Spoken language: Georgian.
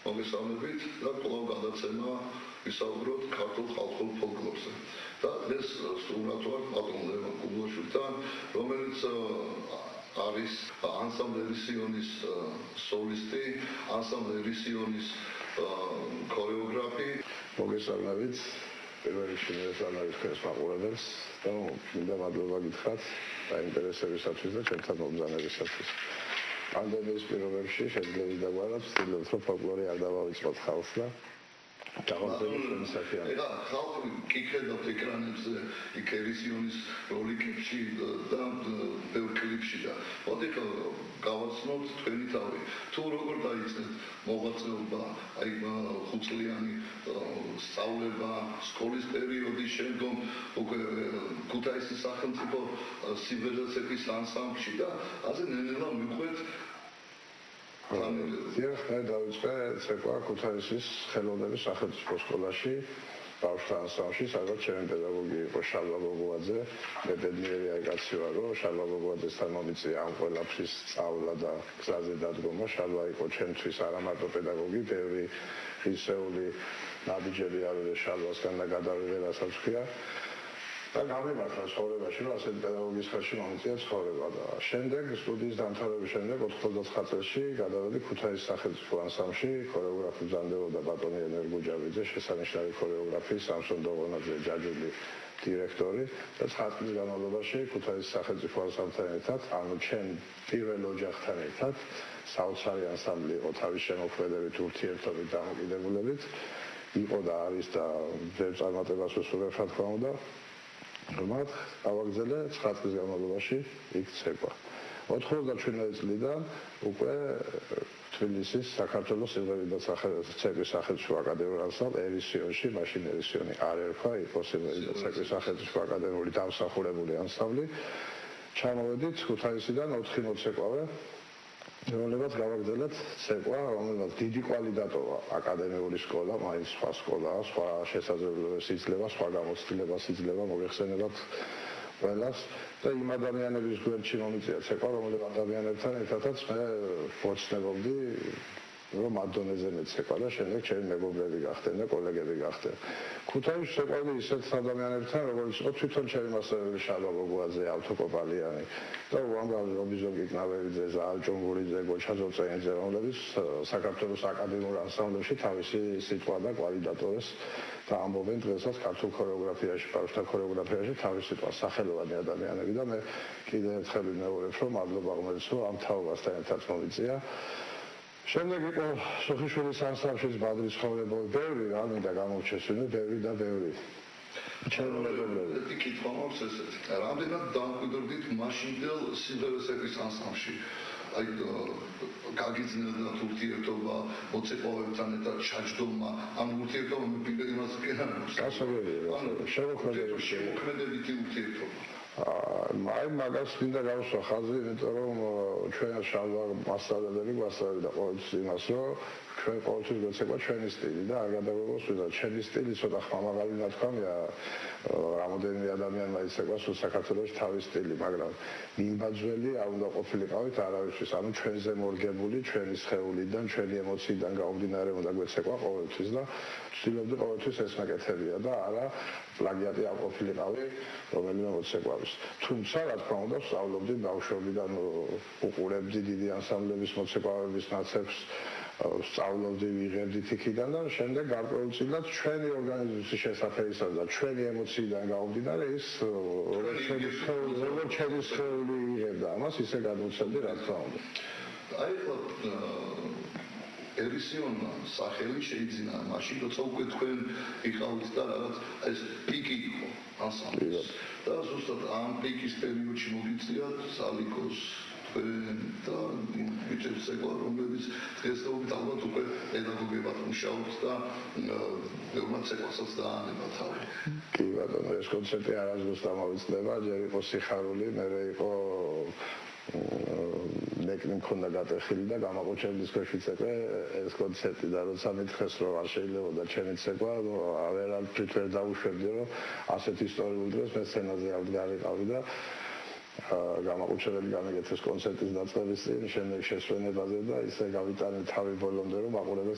მოგესალმებით და კვლავ გადაცემა ვისაუბროთ ქართულ ხალხურ ფოლკლორზე. და დღეს სტუმრად ვარ პატრონ ლევან კუბოშვილი, რომელიც არის ანსამბლ ერისიონის სოლისტი, ანსამბლ ერისიონის ქორეოგრაფი. მოგესალმებით. პირველ რიგში მოგესალმებით თქვენს მაყურებელს და მინდა მადლობა გითხრათ დაინტერესებისათვის და ჩემთან მომბრძანებისათვის. პანდემიის პირობებში შეძლებს დაგვარად ვცდილობთ, რომ ფოლკლორი არ დავავიწყოთ ხალხს და დავამზადოთ ჩვენი საქმე. ეხლა ხალხი კითხებთ ეკრანებზე იქ ერისიონის როლიკებში და ბევრ კლიპში და მოდი გავაცნობთ თქვენი თავი. თუ როგორ დაიწყეთ მოღვაწეობა, აი ხუთწლიანი სწავლება, სკოლის პერიოდის შემდგომ უკვე ქუთაისის სახელმწიფო სიმღერაცების ანსამბლში და ასე ნელ-ნელა მიყვეთ დიახ, დავიწყე ცეკვა ქუთაისის ხელოვნების სახელმწიფო სკოლაში, ბავშვთა ანსამბლში, სადაც ჩემი პედაგოგი იყო შალვა გოგოაძე. მე ბედნიერი კაცი ვარ, რომ შალვა გოგოაძესთან მომიწია ამ ყველაფრის სწავლა და გზაზე დადგომა. შალვა იყო ჩემთვის არა მარტო პედაგოგი, ბევრი ღირსეული ნაბიჯები ავიღე შალვასგან და გადავიღე, რასაც ვქია. და გამიმართლა ცხოვრებაში, რომ ასეთი პედაგოგის ხელში მომიწია ცხოვრება და შემდეგ სტუდიის დამთავრების შემდეგ 99 წელს გადავედი ქუთაისის სახელმწიფო ანსამბლში, ქორეოგრაფი ბრძანდებოდა ბატონი ენერგუჯავიძე, შესანიშნავი ქორეოგრაფი, სამსონ დოღონაძე ჯაჯული დირექტორი და 9 წლის განმავლობაში ქუთაისის სახელმწიფო ანსამბლთან ერთად, ანუ ჩემ პირველ ოჯახთან ერთად, საოცარი ანსამბლი იყო თავის შემოქმედებით, ურთიერთობით, დამოკიდებულებით, იყო და არის და ვერ წარმატებას უსურვებს, რა თქმა უნდა. რომაც გავაგზავნე 9 წლის განმავლობაში იქ ცეკვა. 97 წლიდან უკვე თბილისის საქართველოს სიმღერისა და ცეკვის სახელმწიფო აკადემიურ ანსამბლ ერისიონში, მაშინ ერისიონი არ ერქვა, იყო სიმღერისა და ცეკვის სახელმწიფო აკადემიური დამსახურებული ანსამბლი. ჩამოვედით ქუთაისიდან 4 მოცეკვავე, რომელსაც გავაგზავნეთ ცეკვა, რომელსაც დიდი კვალი დატოვა აკადემიური სკოლა, მაინც სხვა სკოლაა, სხვა შესაძლებლობებს იძლევა, სხვა გამოცდილებას იძლევა, მოიხსენებათ ყველას და იმ ადამიანების გვერდში მომიწია ცეკვა, რომლებიც ადამიანებთან ერთადაც მე ვოცნებობდი, რომ ამ დონეზე მეცეკვა და შემდეგ ჩემი მეგობრები გახდნენ და კოლეგები გახდნენ. ქუთაისში ცეკვავდი ისეთ ადამიანებთან, როგორც იყო თვითონ ჩემი მასწავლებელი შალვა გოგოაძე, ავთო კოპალიანი და უამრავი რობიზო კიკნავერიძე, ზაალ ჭონგურიძე, გოჩა ზოწენიძე, რომლებიც საქართველოს აკადემიურ ანსამბლებში თავისი სიტყვა და კვალი დატოვეს და ამბობენ დღესაც ქართულ ქორეოგრაფიაში, ბავშვთა ქორეოგრაფიაში თავისი სიტყვა სახელოვანი ადამიანები და მე კიდევ ერთხელ ვიმეორებ, რომ მადლობა ღმერთს, რომ ამ თაობასთან ერთად მომიწია. შემდეგ იყო სოხიშვილის ანსამბლში ბადრის ცხოვრება, ბევრი რა მინდა გამოჩეს, ბევრი და ბევრი. ჩემი მეგობრები. კითხვა მაქვს ესეთი. რამდენად დამკვიდრდით მაშინდელ სიმღერების ანსამბლში? აი გაგიძნელდა ურთიერთობა მოცეკვავებთან ერთად ჩაჯდომა, ამ ურთიერთობა მე პირდაპირ იმას ვკითხავს. გასაგებია, შემოქმედებითი ურთიერთობა. აი მაგას მინდა გავუსვა ხაზი, იმიტომ რომ ჩვენ შალვა მასწავლებელი გვასწავლიდა ყოველთვის იმას, რომ ჩვენ ყოველთვის გვეცეკვა ჩვენი სტილი და არ გადაგვეღოს ვიდრე ჩემი სტილი ცოტა ხმამაღალი ნათქვამია, რამოდენიმე ადამიანმა იცეკვა სულ საქართველოში თავის სტილი, მაგრამ მიმბაძველი არ უნდა ყოფილიყავით არავისთვის, ანუ ჩვენზე მორგებული, ჩვენი სხეულიდან, ჩვენი ემოციიდან გამომდინარე უნდა გვეცეკვა ყოველთვის და ვცდილობდი ყოველთვის ეს მეკეთებია და არა პლაგიატი არ ყოფილიყავი რომელიმე მოცეკვავის. თუმცა რა თქმა უნდა სწავლობდი ბავშვობიდან, უყურებდი დიდი ანსამბლების მოცეკვავების ნაცებს, სწავლობდი ვიღებდით იქიდან და შემდეგ გარკვეულწილად ჩვენი ორგანიზაციის შესაძლებლობისა და ჩვენი ემოციიდან გამომდინარე ის როგორც ჩემი სხეული იღებდა ამას ისე გადმოცემდი რა თქმა უნდა. აი ხო ერისიონმა სახელი შეიძინა მაშინ როცა უკვე თქვენ იყავით და რაღაც ეს პიკი იყო ანსამბლს და ზუსტად ამ პიკის პერიოდში მოგიწიათ სალიკოს თქვენ და ბიჭებს ცეკვა, რომლებიც დღესდღეობით ალბათ უკვე პედაგოგებად მუშაობს და ბევრმა ცეკვასაც დაანება თავი. კი ბატონო, ეს კონცერტი არასდროს დამავიწყდება, ჯერ იყო სიხარული, მერე იყო ნეკნი მქონდა გატეხილი და გამაყუჩებლის ქვეშ ვიწეკვე ეს კონცერტი და როცა მითხრეს რომ არ შეიძლებოდა ჩემი ცეკვა, ვერავით ვერ დაუშვებდი რომ ასეთ ისტორიულ დროს მე სცენაზე არ ვდგარიყავი და გამაყუჩებელი გამიგეთეს კონცერტის დაწყების წინ, შემდეგ შესვენებაზე და ისე გავიტანე თავი ბოლომდე რომ მაყურებელს